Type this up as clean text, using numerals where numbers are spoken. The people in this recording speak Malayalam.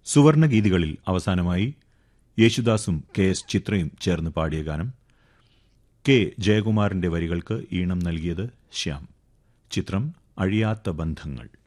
സുവർണഗീതികളിൽ അവസാനമായി യേശുദാസും KS ചിത്രയും ചേർന്ന് പാടിയ ഗാനം. K. ജയകുമാറിന്റെ വരികൾക്ക് ഈണം നൽകിയത് ശ്യാം. ചിത്രം അഴിയാത്ത ബന്ധങ്ങൾ.